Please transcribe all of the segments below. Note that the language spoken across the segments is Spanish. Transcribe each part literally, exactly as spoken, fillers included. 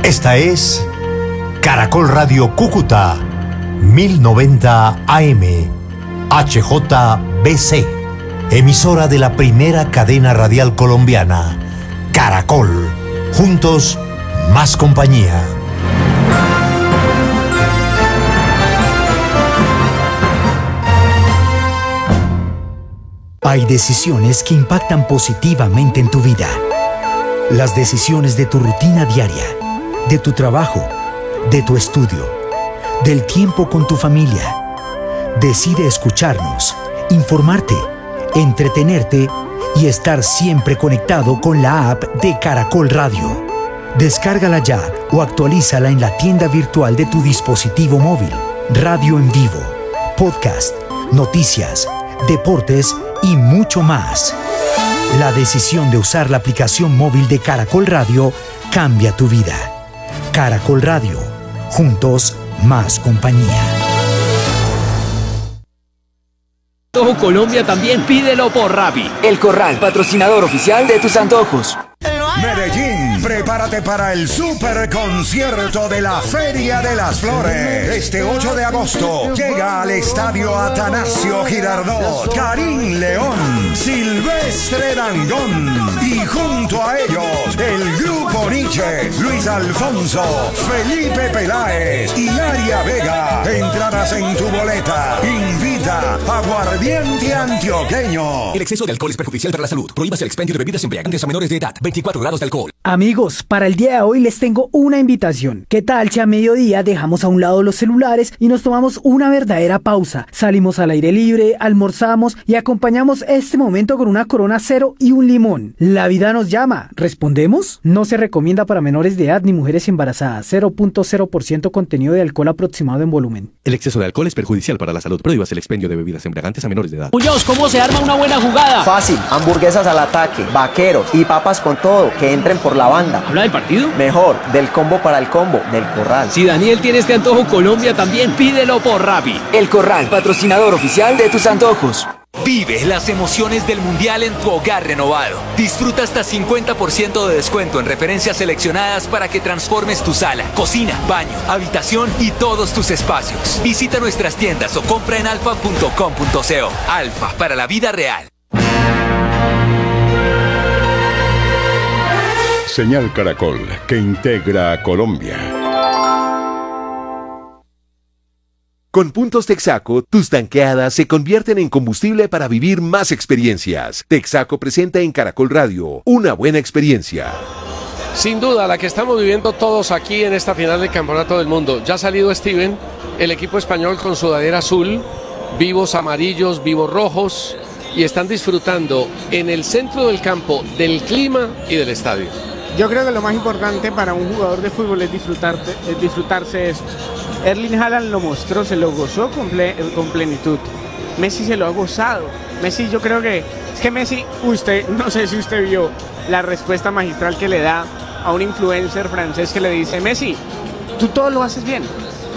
Esta es Caracol Radio Cúcuta, mil noventa A M, H J B C, emisora de la primera cadena radial colombiana, Caracol. Juntos, más compañía. Hay decisiones que impactan positivamente en tu vida. Las decisiones de tu rutina diaria, de tu trabajo, de tu estudio, del tiempo con tu familia. Decide escucharnos, informarte, entretenerte y estar siempre conectado con la app de Caracol Radio. Descárgala ya o actualízala en la tienda virtual de tu dispositivo móvil. Radio en vivo, podcast, noticias, deportes y mucho más. La decisión de usar la aplicación móvil de Caracol Radio cambia tu vida. Caracol Radio. Juntos, más compañía. Antojo Colombia también pídelo por Rappi. El Corral, patrocinador oficial de tus antojos. Medellín, prepárate para el super concierto de la Feria de las Flores. Este ocho de agosto llega al estadio Atanasio Girardot Karim León, Silvestre Dangond y junto a ellos el Grupo Nietzsche, Luis Alfonso, Felipe Peláez y Aria Vega. Entradas en tu boleta. Invita Aguardiente Antioqueño. El exceso de alcohol es perjudicial para la salud. Prohíbas el expendio de bebidas embriagantes a menores de edad. veinticuatro grados de alcohol. Amigos, para el día de hoy les tengo una invitación. ¿Qué tal si a mediodía dejamos a un lado los celulares y nos tomamos una verdadera pausa? Salimos al aire libre, almorzamos y acompañamos este momento con una Corona Cero y un limón. La vida nos llama. ¿Respondemos? No se recomienda para menores de edad ni mujeres embarazadas. cero punto cero por ciento contenido de alcohol aproximado en volumen. El exceso de alcohol es perjudicial para la salud. Prohíbas el expendio de bebidas embriagantes a menores de edad. Muñoz, ¿cómo se arma una buena jugada? Fácil, hamburguesas al ataque, vaqueros y papas con todo, que entren por la banda. ¿Habla del partido? Mejor, del combo para el combo, del Corral. Si Daniel tiene este antojo Colombia también pídelo por Rappi. El Corral, patrocinador oficial de tus antojos. Vive las emociones del Mundial en tu hogar renovado. Disfruta hasta cincuenta por ciento de descuento en referencias seleccionadas para que transformes tu sala, cocina, baño, habitación y todos tus espacios. Visita nuestras tiendas o compra en alfa punto com punto co. Alfa, para la vida real. Señal Caracol, que integra a Colombia. Con puntos Texaco, tus tanqueadas se convierten en combustible para vivir más experiencias. Texaco presenta en Caracol Radio una buena experiencia. Sin duda, la que estamos viviendo todos aquí en esta final del Campeonato del Mundo. Ya ha salido Steven, el equipo español con sudadera azul, vivos amarillos, vivos rojos, y están disfrutando en el centro del campo del clima y del estadio. Yo creo que lo más importante para un jugador de fútbol es, disfrutar, es disfrutarse esto. Erling Haaland lo mostró, se lo gozó con, ple, con plenitud. Messi se lo ha gozado. Messi, yo creo que es que Messi, usted, no sé si usted vio la respuesta magistral que le da a un influencer francés que le dice: Messi, tú todo lo haces bien.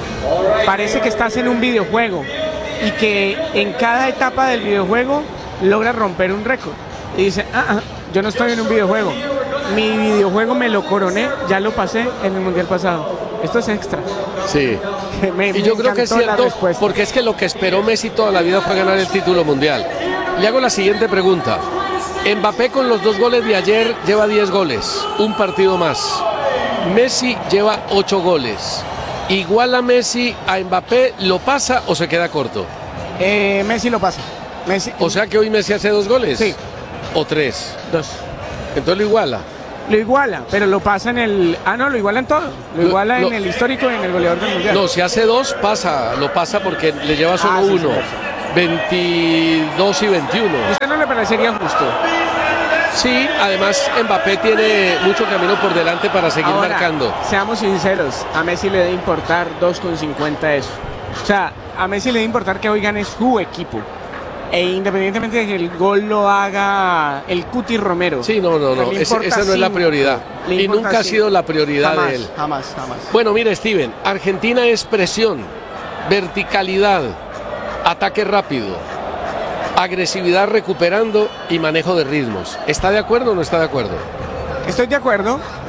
Parece que estás en un videojuego y que en cada etapa del videojuego logras romper un récord. Y dice: ah, ah, yo no estoy en un videojuego. Mi videojuego me lo coroné, ya lo pasé en el Mundial pasado. Esto es extra. Sí. Me, y yo creo que es cierto, porque es que lo que esperó Messi toda la vida fue ganar el título mundial. Le hago la siguiente pregunta. Mbappé con los dos goles de ayer lleva diez goles, un partido más. Messi lleva ocho goles. ¿Igual a Messi a Mbappé, lo pasa o se queda corto? Eh, Messi lo pasa. Messi. O sea que hoy Messi hace dos goles. Sí. ¿O tres? Dos. Entonces lo iguala. Lo iguala, pero lo pasa en el... Ah, no, lo iguala en todo. Lo iguala lo, en lo, el histórico y en el goleador del Mundial. No, si hace dos, pasa. Lo pasa porque le lleva solo ah, sí, uno. Sí, veintidós y veintiuno. ¿A usted no le parecería justo? Sí, además Mbappé tiene mucho camino por delante para seguir Ahora, marcando. Seamos sinceros, a Messi le debe importar dos con cincuenta eso. O sea, a Messi le debe importar que hoy gane su equipo. E independientemente de que el gol lo haga el Cuti Romero. Sí, no, no, no, esa no cinco. Es la prioridad. Y nunca cinco. Ha sido la prioridad jamás, de él. Jamás, jamás. Bueno, mire, Steven, Argentina es presión, verticalidad, ataque rápido, agresividad recuperando y manejo de ritmos. ¿Está de acuerdo o no está de acuerdo? Estoy de acuerdo.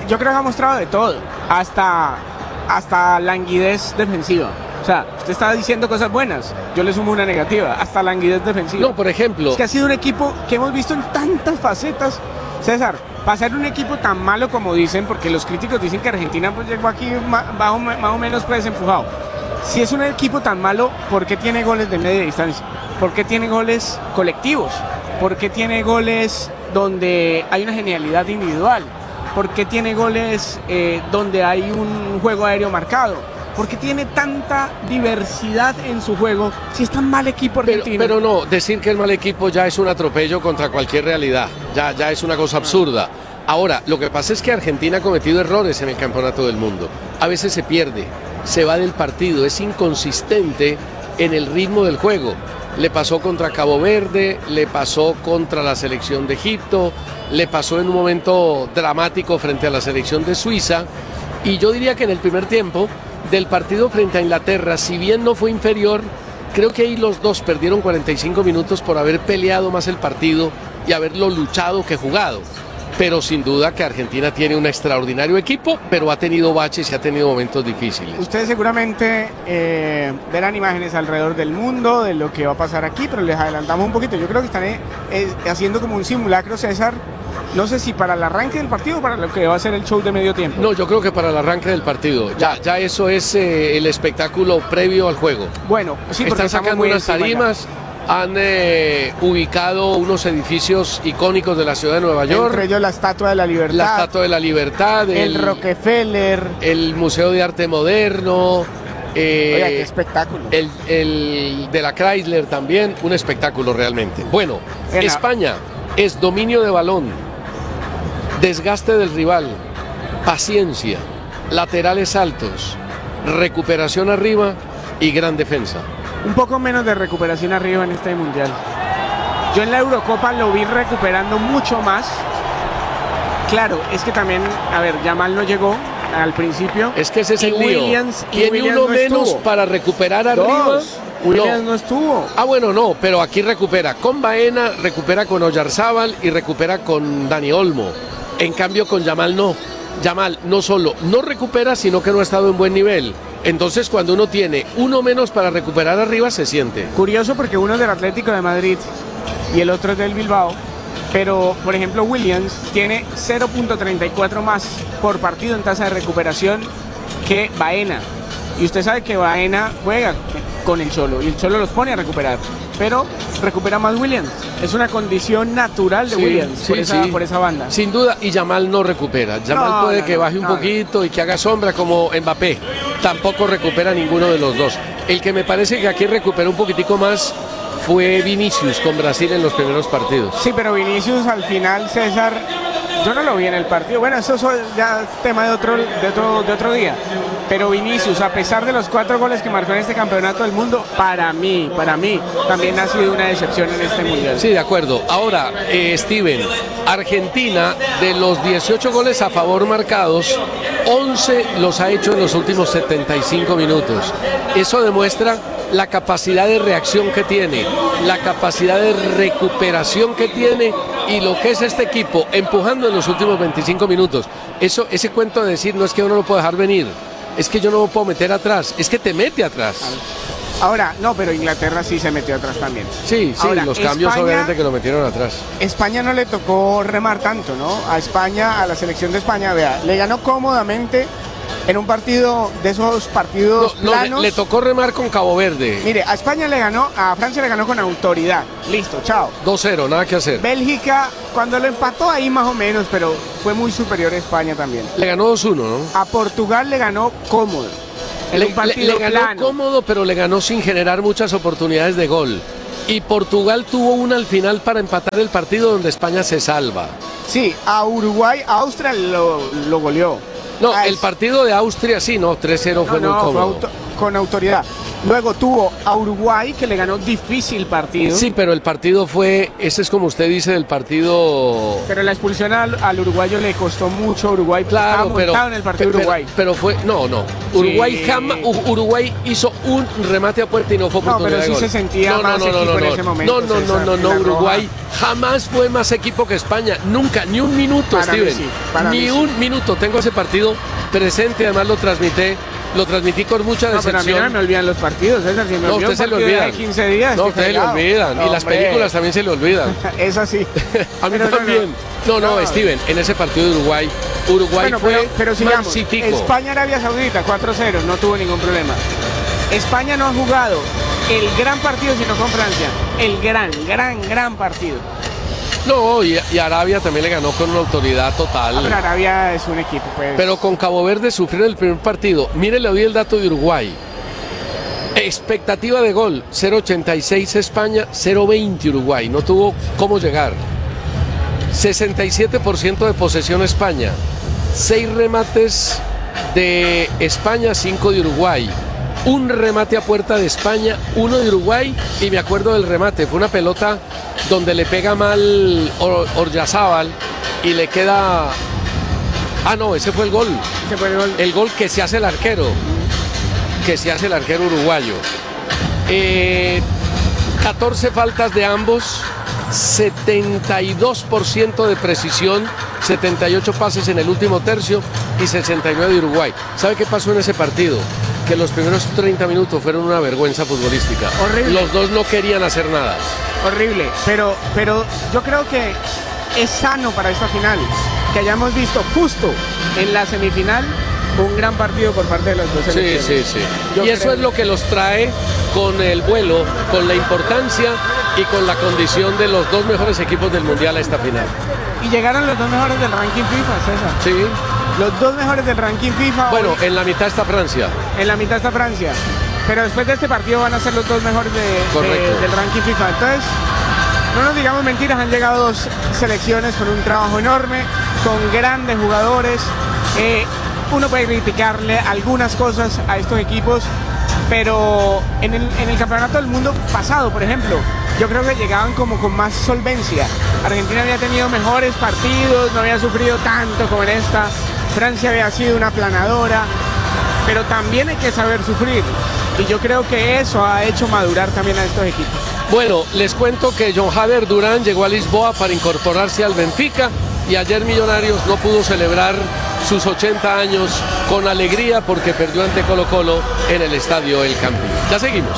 yo creo que ha mostrado de todo, hasta, hasta languidez defensiva. O sea, usted está diciendo cosas buenas, yo le sumo una negativa, hasta languidez defensiva. No, por ejemplo... Es que ha sido un equipo que hemos visto en tantas facetas. César, para ser un equipo tan malo como dicen, porque los críticos dicen que Argentina pues llegó aquí más, más, o, más o menos pues empujado. Si es un equipo tan malo, ¿por qué tiene goles de media distancia? ¿Por qué tiene goles colectivos? ¿Por qué tiene goles donde hay una genialidad individual? ¿Por qué tiene goles eh, donde hay un juego aéreo marcado? ¿Por qué tiene tanta diversidad en su juego si es tan mal equipo argentino? Pero, pero no, decir que es mal equipo ya es un atropello contra cualquier realidad, ya, ya es una cosa absurda. Ahora, lo que pasa es que Argentina ha cometido errores en el campeonato del mundo. A veces se pierde, se va del partido, es inconsistente en el ritmo del juego. Le pasó contra Cabo Verde, le pasó contra la selección de Egipto, le pasó en un momento dramático frente a la selección de Suiza. Y yo diría que en el primer tiempo del partido frente a Inglaterra, si bien no fue inferior, creo que ahí los dos perdieron cuarenta y cinco minutos por haber peleado más el partido y haberlo luchado que jugado. Pero sin duda que Argentina tiene un extraordinario equipo, pero ha tenido baches y ha tenido momentos difíciles. Ustedes seguramente eh, verán imágenes alrededor del mundo de lo que va a pasar aquí, pero les adelantamos un poquito. Yo creo que están eh, eh, haciendo como un simulacro, César. No sé si para el arranque del partido o para lo que va a ser el show de medio tiempo. No, yo creo que para el arranque del partido. Ya, ya eso es eh, el espectáculo previo al juego. Bueno, sí, porque están sacando unas tarimas. Han eh, ubicado unos edificios icónicos de la ciudad de Nueva York. Entre ellos la Estatua de la Libertad. La Estatua de la Libertad. El, el Rockefeller. El Museo de Arte Moderno. Eh, Oiga, qué espectáculo. El, el de la Chrysler también. Un espectáculo realmente. Bueno, Bien, España es dominio de balón, desgaste del rival, paciencia, laterales altos, recuperación arriba y gran defensa. Un poco menos de recuperación arriba en este mundial. Yo en la Eurocopa lo vi recuperando mucho más. Claro, es que también, a ver, Yamal no llegó al principio. Es que ese es y el Williams, lío. Tiene Williams uno no menos estuvo. para recuperar arriba. Dos. Williams no. no estuvo. Ah, bueno, no, pero aquí recupera con Baena, recupera con Oyarzábal y recupera con Dani Olmo. En cambio con Yamal no. Yamal no solo no recupera, sino que no ha estado en buen nivel. Entonces cuando uno tiene uno menos para recuperar arriba se siente. Curioso porque uno es del Atlético de Madrid y el otro es del Bilbao. Pero, por ejemplo, Williams tiene cero punto treinta y cuatro más por partido en tasa de recuperación que Baena. Y usted sabe que Baena juega con el Cholo y el Cholo los pone a recuperar. Pero recupera más Williams. Es una condición natural de sí, Williams sí, por, esa, sí. por esa banda. Sin duda, y Yamal no recupera. Yamal no, puede no, que baje no, un no, poquito no. y que haga sombra como Mbappé. Tampoco recupera ninguno de los dos. El que me parece que aquí recupera un poquitico más fue Vinicius con Brasil en los primeros partidos. Sí, pero Vinicius al final, César, yo no lo vi en el partido. Bueno, eso es ya tema de otro, de otro, de otro día. Pero Vinicius, a pesar de los cuatro goles que marcó en este campeonato del mundo, para mí, para mí, también ha sido una decepción en este mundial. Sí, de acuerdo. Ahora, eh, Steven, Argentina, de los dieciocho goles a favor marcados, once los ha hecho en los últimos setenta y cinco minutos. Eso demuestra la capacidad de reacción que tiene, la capacidad de recuperación que tiene y lo que es este equipo empujando en los últimos veinticinco minutos. Eso, ese cuento de decir no es que uno lo puede dejar venir, es que yo no lo puedo meter atrás, es que te mete atrás. Ahora, no, pero Inglaterra sí se metió atrás también. Sí, sí, Ahora, los cambios España, obviamente que lo metieron atrás. España no le tocó remar tanto, ¿no? A España, a la selección de España, vea, le ganó cómodamente en un partido de esos partidos no, planos. No, le, le tocó remar con Cabo Verde. Mire, a España le ganó, a Francia le ganó con autoridad. Listo, chao. dos cero, nada que hacer. Bélgica, cuando lo empató ahí más o menos, pero fue muy superior a España también. Le ganó dos uno, ¿no? A Portugal le ganó cómodo. Le, le, le ganó plano. cómodo, pero le ganó sin generar muchas oportunidades de gol. Y Portugal tuvo una al final para empatar el partido donde España se salva. Sí, a Uruguay, a Austria lo, lo goleó. No, ah, el partido de Austria sí, no, tres cero fue no, muy no, cómodo. Fue auto, con autoridad. Luego tuvo a Uruguay, que le ganó difícil partido. Sí, pero el partido fue, ese es como usted dice, del partido... Pero la expulsión al, al uruguayo le costó mucho a Uruguay. Claro, pero... en el partido pero, Uruguay. Pero, pero fue, no, no. Uruguay sí. jamás, Uruguay hizo un remate a puerta y no fue oportunidad. No, pero sí de gol. se sentía no, más no, no, equipo no, no, en ese momento. No, no, César, no, no, no, Uruguay roja. jamás fue más equipo que España. Nunca, ni un minuto, para Steven. Sí, ni un sí. minuto. Tengo ese partido presente, además lo transmití. Lo transmití con mucha decepción. No, pero a mí no me olvidan los partidos, César. Si me no, usted se lo olvida. De quince días. No, usted se le olvidan. No, y las hombre. películas también se le olvidan. Es así. A mí pero también. No, no, no, no, Steven, en ese partido de Uruguay, Uruguay bueno, fue pero, pero sigamos. mansitico. España-Arabia Saudita, cuatro cero, no tuvo ningún problema. España no ha jugado el gran partido sino con Francia. El gran, gran, gran partido. No, y, y Arabia también le ganó con una autoridad total. Ah, pero Arabia es un equipo, pues. Pero con Cabo Verde sufrió el primer partido. Mire, le doy el dato de Uruguay. Expectativa de gol, cero ochenta y seis España, cero veinte Uruguay. No tuvo cómo llegar. sesenta y siete por ciento de posesión España. seis remates de España, cinco de Uruguay. Un remate a puerta de España, uno de Uruguay, y me acuerdo del remate, fue una pelota donde le pega mal Or Oryazábal y le queda... Ah, no, ese fue el gol. Ese fue el gol. El gol que se hace el arquero, que se hace el arquero uruguayo. Eh, catorce faltas de ambos, setenta y dos por ciento de precisión, setenta y ocho pases en el último tercio y sesenta y nueve de Uruguay. ¿Sabe qué pasó en ese partido? Que los primeros treinta minutos fueron una vergüenza futbolística. Horrible. Los dos no querían hacer nada. Horrible, pero, pero yo creo que es sano para esta final que hayamos visto justo en la semifinal un gran partido por parte de los dos selecciones. Sí, sí, sí. Yo y eso creo... es lo que los trae con el vuelo, con la importancia y con la condición de los dos mejores equipos del Mundial a esta final. Y llegaron los dos mejores del ranking FIFA, César. Sí. Los dos mejores del ranking FIFA. Bueno, hoy, en la mitad está Francia. En la mitad está Francia. Pero después de este partido van a ser los dos mejores de, de, del ranking FIFA. Entonces, no nos digamos mentiras, han llegado dos selecciones con un trabajo enorme, con grandes jugadores. Eh, uno puede criticarle algunas cosas a estos equipos, pero en el, en el campeonato del mundo pasado, por ejemplo, yo creo que llegaban como con más solvencia. Argentina había tenido mejores partidos, no había sufrido tanto como en esta. Francia había sido una aplanadora, pero también hay que saber sufrir. Y yo creo que eso ha hecho madurar también a estos equipos. Bueno, les cuento que John Jader Durán llegó a Lisboa para incorporarse al Benfica y ayer Millonarios no pudo celebrar sus ochenta años con alegría porque perdió ante Colo Colo en el estadio El Campín. Ya seguimos.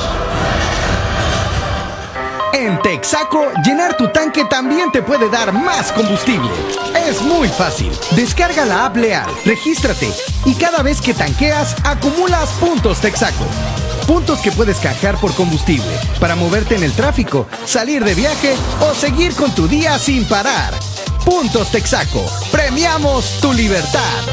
En Texaco, llenar tu tanque también te puede dar más combustible. Es muy fácil. Descarga la app Leal, regístrate y cada vez que tanqueas, acumulas puntos Texaco. Puntos que puedes canjear por combustible para moverte en el tráfico, salir de viaje o seguir con tu día sin parar. Puntos Texaco. Premiamos tu libertad.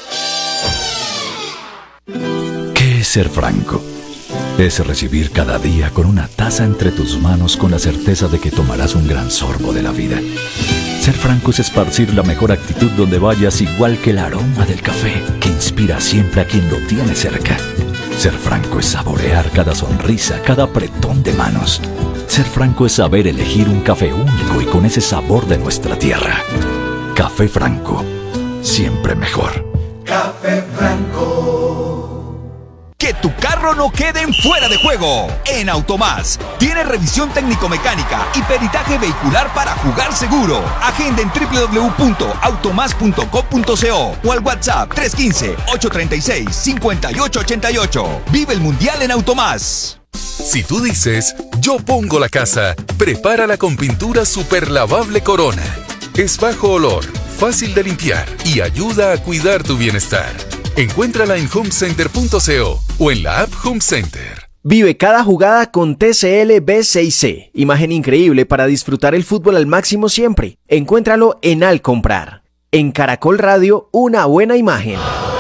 ¿Qué es ser franco? Es recibir cada día con una taza entre tus manos con la certeza de que tomarás un gran sorbo de la vida. Ser franco es esparcir la mejor actitud donde vayas, igual que el aroma del café que inspira siempre a quien lo tiene cerca. Ser franco es saborear cada sonrisa, cada apretón de manos. Ser franco es saber elegir un café único y con ese sabor de nuestra tierra. Café Franco, siempre mejor. Café Franco. Que tu carro no quede en fuera de juego. En Automás tiene revisión técnico-mecánica y peritaje vehicular para jugar seguro. Agenda en doble u doble u doble u punto automás punto com punto co o al WhatsApp tres uno cinco, ocho tres seis, cinco ocho ocho ocho. Vive el Mundial en Automás. Si tú dices, yo pongo la casa, prepárala con pintura super lavable Corona. Es bajo olor, fácil de limpiar y ayuda a cuidar tu bienestar. Encuéntrala en home center punto co o en la app Home Center. Vive cada jugada con T C L B seis C. Imagen increíble para disfrutar el fútbol al máximo siempre. Encuéntralo en Al Comprar. En Caracol Radio, una buena imagen.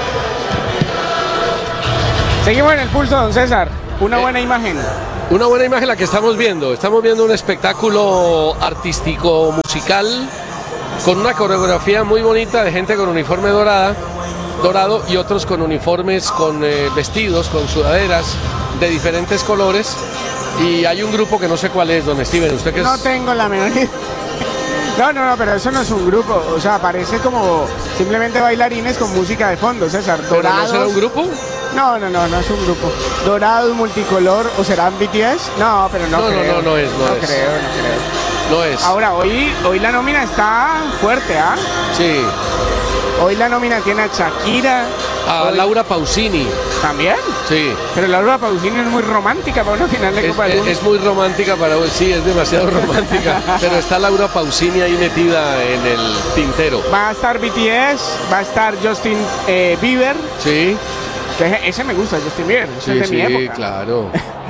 Seguimos en el pulso, don César. Una eh, buena imagen. Una buena imagen la que estamos viendo. Estamos viendo un espectáculo artístico musical con una coreografía muy bonita de gente con uniforme dorada. dorado y otros con uniformes, con eh, vestidos, con sudaderas de diferentes colores. Y hay un grupo que no sé cuál es, don Steven, ¿usted qué es? No tengo la menor idea. No, no, no, pero eso no es un grupo, o sea, parece como simplemente bailarines con música de fondo, César. ¿Pero Dorados. no será un grupo? No, no, no, no es un grupo. Dorados, multicolor, ¿o serán B T S? No, pero no, no creo. No, no, no es, no, no es. creo, no creo. No es. Ahora, hoy, hoy la nómina está fuerte, ¿ah? Sí. Hoy la nómina tiene a Shakira. A hoy... Laura Pausini. ¿También? Sí. Pero Laura Pausini es muy romántica para una final de es, Copa del Mundo. Es, es muy romántica para hoy, sí, es demasiado romántica. Pero está Laura Pausini ahí metida en el tintero. Va a estar B T S, va a estar Justin eh, Bieber. Sí. Que ese me gusta, Justin Bieber. Ese sí, es de sí, mi época. Claro.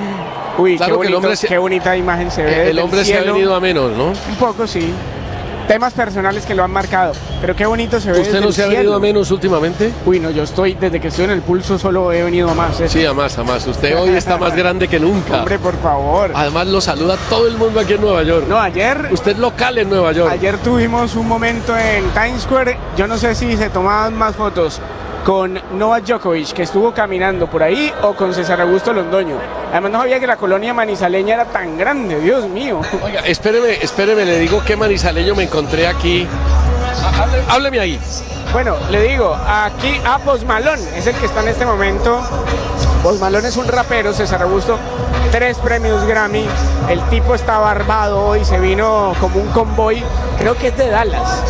Uy, claro qué, bonito, que el hombre se... qué bonita imagen se ve. El hombre se ha venido a menos, ¿no? Un poco, sí. Temas personales que lo han marcado, pero qué bonito se ve. ¿Usted no se ha cielo. venido a menos últimamente? Uy, no, yo estoy, desde que estoy en el pulso solo he venido a más. ¿eh? Sí, a más, a más. Usted hoy está más grande que nunca. Hombre, por favor. Además lo saluda todo el mundo aquí en Nueva York. No, ayer... Usted es local en Nueva York. Ayer tuvimos un momento en Times Square, yo no sé si se tomaban más fotos con Novak Djokovic, que estuvo caminando por ahí, o con César Augusto Londoño. Además no sabía que la colonia manizaleña era tan grande, Dios mío. Oiga, espéreme, espéreme, le digo qué manizaleño me encontré aquí. Hábleme, hábleme ahí. Bueno, le digo, aquí a Post Malone, es el que está en este momento. Post Malone es un rapero, César Augusto, tres premios Grammy. El tipo está barbado hoy, se vino como un convoy, creo que es de Dallas.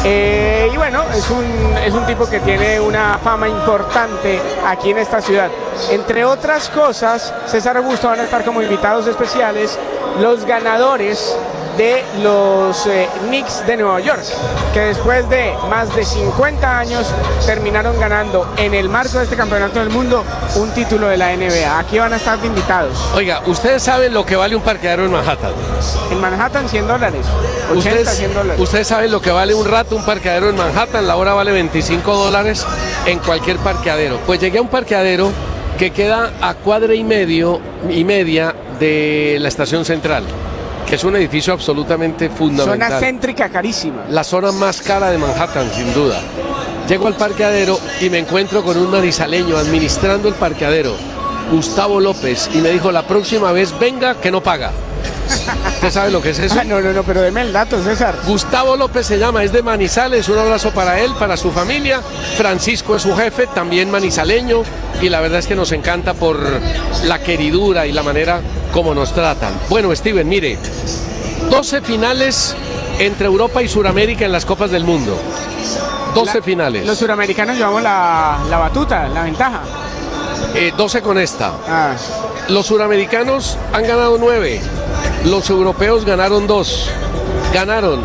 Eh, y bueno, es un, es un tipo que tiene una fama importante aquí en esta ciudad. Entre otras cosas, César Augusto van a estar como invitados especiales los ganadores de los eh, Knicks de Nueva York, que después de más de cincuenta años terminaron ganando en el marco de este campeonato del mundo un título de la N B A. Aquí van a estar de invitados. Oiga, ¿ustedes saben lo que vale un parqueadero en Manhattan? En Manhattan cien dólares, ochenta, ¿Ustedes, cien dólares. ¿Ustedes saben lo que vale un rato un parqueadero en Manhattan? La hora vale veinticinco dólares en cualquier parqueadero. Pues llegué a un parqueadero que queda a cuadra y medio y media de la estación central, que es un edificio absolutamente fundamental. Zona céntrica carísima. La zona más cara de Manhattan, sin duda. Llego al parqueadero y me encuentro con un manizaleño administrando el parqueadero, Gustavo López, y me dijo, la próxima vez venga que no paga. ¿Usted sabe lo que es eso? Ah, no, no, no, pero deme el dato, César. Gustavo López se llama, es de Manizales, un abrazo para él, para su familia. Francisco es su jefe, también manizaleño, y la verdad es que nos encanta por la queridura y la manera como nos tratan. Bueno, Steven, mire, doce finales entre Europa y Sudamérica en las Copas del Mundo. doce la, finales. Los suramericanos llevamos la, la batuta, la ventaja. Eh, doce con esta. Ah. Los suramericanos han ganado nueve. Los europeos ganaron dos. Ganaron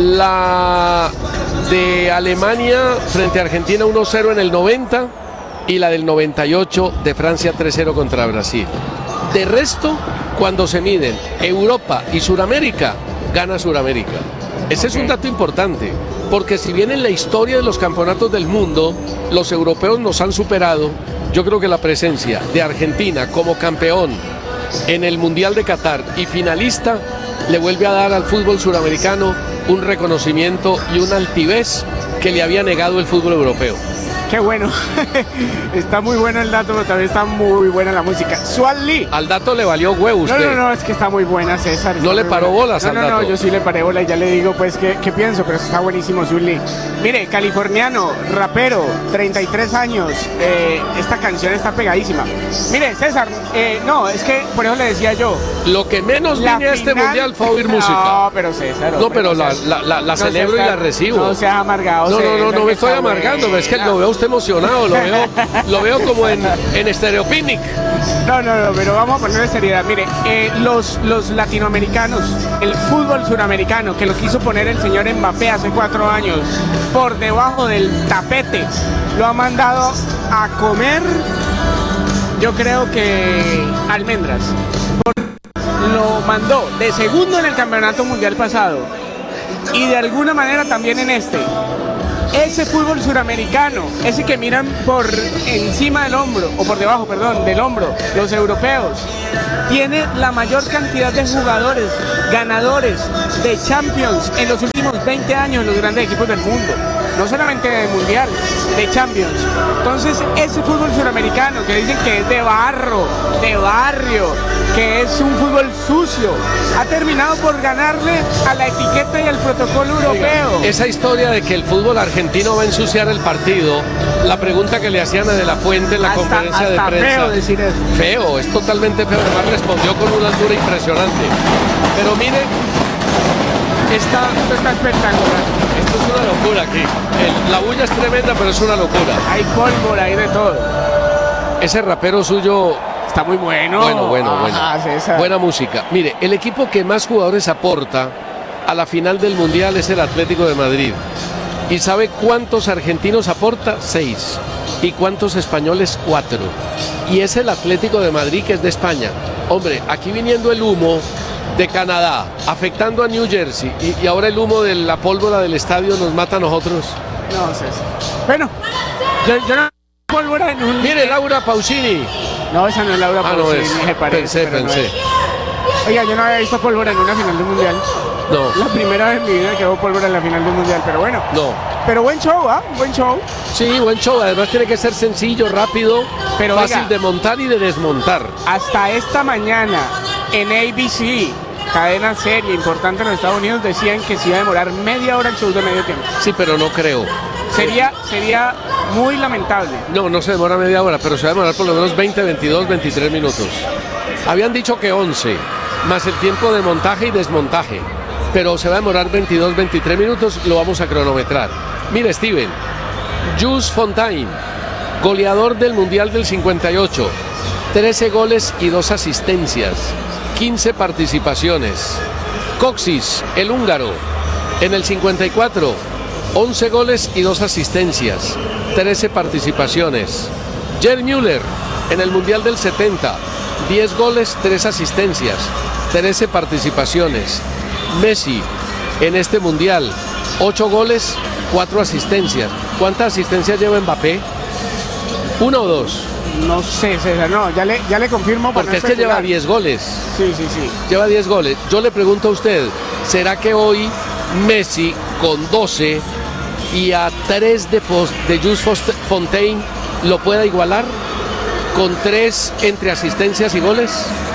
la de Alemania frente a Argentina uno cero en el noventa y la del noventa y ocho de Francia tres cero contra Brasil. De resto, cuando se miden Europa y Suramérica, gana Suramérica. Ese es un dato importante, porque si bien en la historia de los campeonatos del mundo los europeos nos han superado, yo creo que la presencia de Argentina como campeón en el Mundial de Qatar y finalista le vuelve a dar al fútbol suramericano un reconocimiento y una altivez que le había negado el fútbol europeo. Qué bueno. Está muy bueno el dato, pero también está muy buena la música. Swan Lee. Al dato le valió huevo usted. No, no, no, es que está muy buena, César. No le paró bolas al dato. No, no, no, yo sí le paré bola y ya le digo pues qué, qué pienso, pero está buenísimo Swan Lee. Mire, californiano, rapero, treinta y tres años. Eh, esta canción está pegadísima. Mire, César, eh, no, es que por eso le decía yo. Lo que menos vine a este mundial fue a oír música. No, pero César. No, pero la, la, la, la no celebro César, y la recibo. No seas amargado. No, César, no, no, no me estoy amargando, buena. Es que lo veo usted emocionado, lo veo, lo veo como en, en Estéreo Picnic. No, no, no, pero vamos a ponerle seriedad. Mire, eh, los, los latinoamericanos, el fútbol suramericano, que lo quiso poner el señor Mbappé hace cuatro años, por debajo del tapete, lo ha mandado a comer, yo creo que almendras. Lo mandó de segundo en el campeonato mundial pasado y de alguna manera también en este. Ese fútbol suramericano, ese que miran por encima del hombro, o por debajo, perdón, del hombro, los europeos, tiene la mayor cantidad de jugadores, ganadores de Champions en los últimos veinte años en los grandes equipos del mundo. no solamente de Mundial, de Champions. Entonces, ese fútbol suramericano que dicen que es de barro, de barrio, que es un fútbol sucio, ha terminado por ganarle a la etiqueta y al protocolo europeo. Oiga, esa historia de que el fútbol argentino va a ensuciar el partido, la pregunta que le hacían a De La Fuente en la hasta, conferencia hasta de prensa. Feo decir eso. Feo, es totalmente feo. Además respondió con una altura impresionante. Pero mire, esta, esto está espectacular. Esto es una locura aquí. El, la bulla es tremenda, pero es una locura. Hay pólvora, hay de todo. Ese rapero suyo está muy bueno. Bueno, bueno, Ajá, bueno. César. Buena música. Mire, el equipo que más jugadores aporta a la final del Mundial es el Atlético de Madrid. ¿Y sabe cuántos argentinos aporta? Seis. ¿Y cuántos españoles? Cuatro. Y es el Atlético de Madrid, que es de España. Hombre, aquí viniendo el humo de Canadá, afectando a New Jersey, y, y ahora el humo de la pólvora del estadio nos mata a nosotros. No sé. Bueno, yo, yo no pólvora en un... Mire, Laura Pausini. No, esa no es Laura ah, Pausini, no es. me parece. Pensé, pensé. No Oiga, yo no había visto pólvora en una final del Mundial. No. La primera vez en mi vida que veo pólvora en la final del Mundial, pero bueno. No. Pero buen show, ¿ah? ¿eh? Buen show. Sí, buen show. Además tiene que ser sencillo, rápido, pero fácil oiga, de montar y de desmontar. Hasta esta mañana en A B C, cadena serie importante en los Estados Unidos, decían que se iba a demorar media hora el show de medio tiempo. Sí, pero no creo. Sería, sería muy lamentable. No, no se demora media hora, pero se va a demorar por lo menos veinte, veintidós, veintitrés minutos. Habían dicho que once, más el tiempo de montaje y desmontaje. Pero se va a demorar veintidós, veintitrés minutos, lo vamos a cronometrar. Mire, Steven, Jules Fontaine, goleador del Mundial del cincuenta y ocho, trece goles y dos asistencias, quince participaciones. Coxis, el húngaro, en el cincuenta y cuatro, once goles y dos asistencias, trece participaciones. Gerd Müller, en el Mundial del setenta, diez goles, tres asistencias, trece participaciones. Messi, en este Mundial, ocho goles, cuatro asistencias. ¿Cuántas asistencias lleva Mbappé? ¿Una o dos? No sé, César, no, ya le, ya le confirmo. Porque no es que lleva diez goles. Sí, sí, sí. Lleva diez goles. Yo le pregunto a usted, ¿será que hoy Messi con doce y a tres de, de Jules Fontaine lo pueda igualar? ¿Con tres entre asistencias y goles?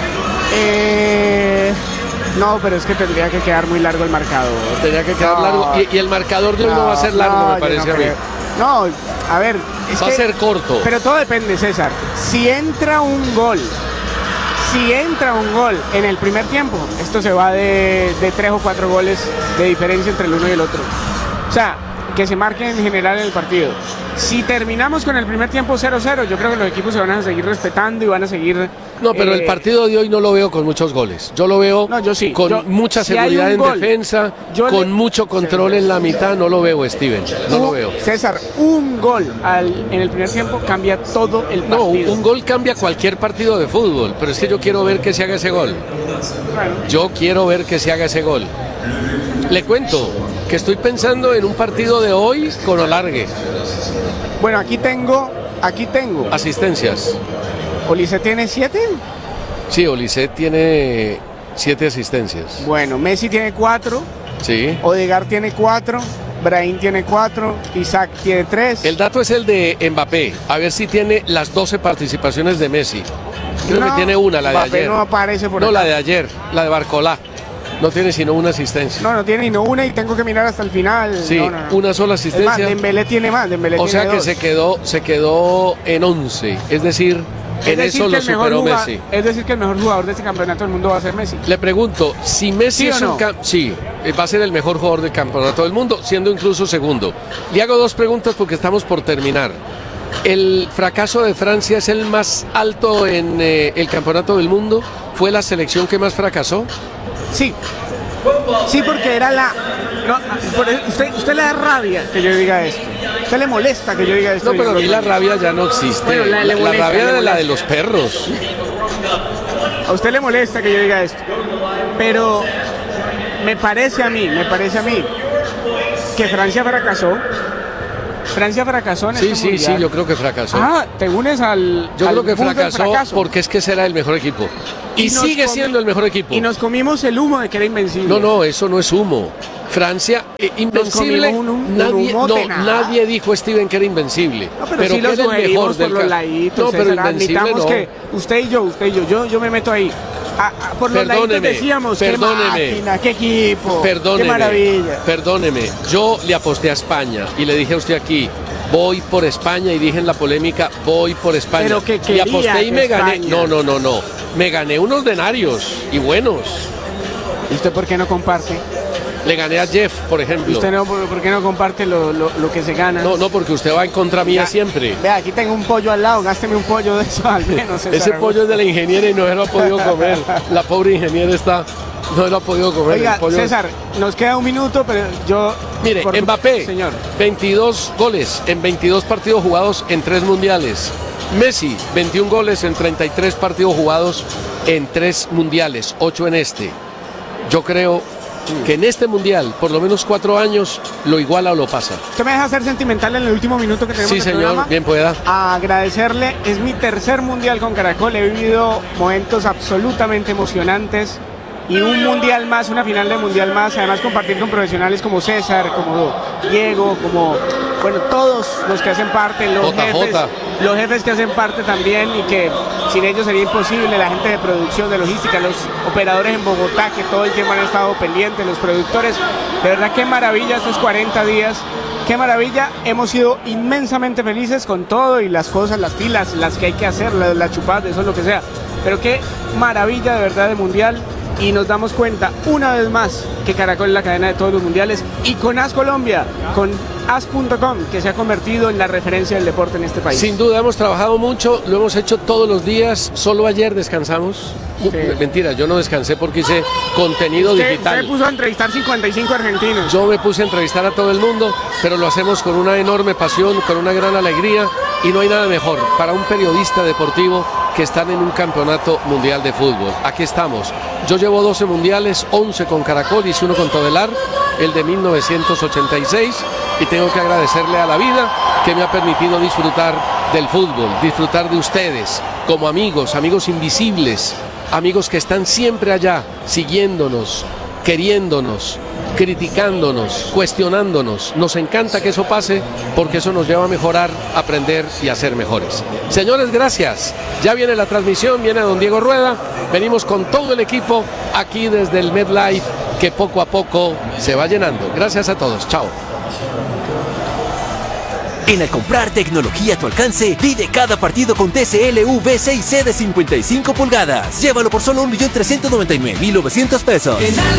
Eh... No, pero es que tendría que quedar muy largo el marcador. Tendría que quedar no, largo. Y, y el marcador de hoy no, no va a ser largo, no, me parece no a mí. No, a ver. Es va que, a ser corto. Pero todo depende, César. Si entra un gol, si entra un gol en el primer tiempo, esto se va de, de tres o cuatro goles de diferencia entre el uno y el otro. O sea, que se marque en general en el partido. Si terminamos con el primer tiempo cero cero, yo creo que los equipos se van a seguir respetando y van a seguir... No, pero eh, el partido de hoy no lo veo con muchos goles. Yo lo veo no, yo sí. con yo, mucha si seguridad en gol, defensa, con le... mucho control en la mitad. No lo veo, Steven. No un, lo veo. César, un gol al, en el primer tiempo cambia todo el partido. No, un, un gol cambia cualquier partido de fútbol, pero es que yo quiero ver que se haga ese gol. Bueno. Yo quiero ver que se haga ese gol. Le cuento que estoy pensando en un partido de hoy con alargue. Bueno, aquí tengo, aquí tengo. Asistencias. ¿Olise tiene siete? Sí, Olise tiene siete asistencias. Bueno, Messi tiene cuatro. Sí. Odegaard tiene cuatro. Brahim tiene cuatro. Isaac tiene tres. El dato es el de Mbappé. A ver si tiene las doce participaciones de Messi. Creo no, que tiene una, la de Mbappé ayer. No aparece por No, acá. la de ayer, la de Barcolá. No tiene sino una asistencia. No, no tiene sino una y tengo que mirar hasta el final. Sí, no, no, no. una sola asistencia. Es más, Dembélé tiene más. Dembélé o tiene sea que dos. se quedó, se quedó en once. Es decir, es en decir eso lo superó jugador, Messi. Es decir, que el mejor jugador de este campeonato del mundo va a ser Messi. Le pregunto, si Messi ¿Sí es no? un cam sí, va a ser el mejor jugador del campeonato del mundo, siendo incluso segundo. Le hago dos preguntas porque estamos por terminar. ¿El fracaso de Francia es el más alto en eh, el campeonato del mundo? ¿Fue la selección que más fracasó? Sí. Sí, porque era la... No, por, usted, usted le da rabia que yo diga esto. Usted le molesta que yo diga esto. No, pero a mí la rabia ya no existe. Bueno, la, la, molesta, la rabia es la de los perros. A usted le molesta que yo diga esto. Pero me parece a mí, me parece a mí que Francia fracasó Francia fracasó en Sí, este sí, mundial. sí, yo creo que fracasó. Ah, te unes al Yo al creo que bus del fracasó fracaso. porque es que ese era el mejor equipo. Y, Y nos sigue comi- siendo el mejor equipo. Y nos comimos el humo de que era invencible. No, no, eso no es humo. Francia, eh, invencible, comimos un- un nadie, humo no, tenaz. nadie dijo, Steven, que era invencible. No, pero, sí que lo era el mejor sugerimos del por los ca- laditos. No, pero César, invencible admitamos no. que usted y yo, usted y yo, yo, yo me meto ahí. A- a- por los laditos Perdóneme, decíamos, perdóneme. qué máquina, qué equipo, Perdóneme, qué maravilla. perdóneme. Yo le aposté a España y le dije a usted aquí, voy por España, y dije en la polémica, voy por España. Pero que le quería aposté y que me gané. España. No, no, no, no. Me gané unos denarios y buenos. ¿Y usted por qué no comparte? Le gané a Jeff, por ejemplo. ¿Usted no, por, por qué no comparte lo, lo, lo que se gana? No, no, porque usted va en contra mía Ya, siempre. Vea, aquí tengo un pollo al lado, gásteme un pollo de eso al menos. César. Ese pollo es de la ingeniera y no se lo ha podido comer. La pobre ingeniera está, no se lo ha podido comer. Oiga, El pollo- César, nos queda un minuto, pero yo... Mire, por tu- Mbappé, Señor. veintidós goles en veintidós partidos jugados en tres mundiales. Messi, veintiún goles en treinta y tres partidos jugados en tres mundiales, ocho en este. Yo creo que en este mundial, por lo menos cuatro años, lo iguala o lo pasa. ¿Usted me deja ser sentimental en el último minuto que tenemos Sí, de señor, programa? bien pueda. A agradecerle, es mi tercer mundial con Caracol, he vivido momentos absolutamente emocionantes y un mundial más, una final de mundial más, además compartir con profesionales como César, como Diego, como, bueno, todos los que hacen parte, los J J. jefes, los jefes que hacen parte también y que sin ellos sería imposible, la gente de producción, de logística, los operadores en Bogotá que todo el tiempo han estado pendientes, los productores, de verdad qué maravilla estos cuarenta días. Qué maravilla, hemos sido inmensamente felices con todo y las cosas, las filas, las que hay que hacer, las, las chupadas, eso es lo que sea. Pero qué maravilla de verdad de mundial y nos damos cuenta una vez más que Caracol es la cadena de todos los mundiales y con As Colombia, con as punto com, que se ha convertido en la referencia del deporte en este país. Sin duda hemos trabajado mucho, lo hemos hecho todos los días, solo ayer descansamos. Uh, Mentira, yo no descansé porque hice contenido Usted, digital. usted puso a entrevistar cincuenta y cinco argentinos. Yo me puse a entrevistar a todo el mundo, pero lo hacemos con una enorme pasión, con una gran alegría y no hay nada mejor para un periodista deportivo que estar en un campeonato mundial de fútbol. Aquí estamos. Yo llevo doce mundiales, once con Caracol, hice uno con Todelar, el de mil novecientos ochenta y seis, y tengo que agradecerle a la vida que me ha permitido disfrutar del fútbol, disfrutar de ustedes como amigos, amigos invisibles, amigos que están siempre allá, siguiéndonos, queriéndonos, criticándonos, cuestionándonos. Nos encanta que eso pase porque eso nos lleva a mejorar, aprender y a ser mejores. Señores, gracias. Ya viene la transmisión, viene don Diego Rueda. Venimos con todo el equipo aquí desde el MetLife que poco a poco se va llenando. Gracias a todos. Chao. En al comprar tecnología a tu alcance, vive cada partido con T C L V seis C de cincuenta y cinco pulgadas. Llévalo por solo un millón trescientos noventa y nueve mil novecientos pesos.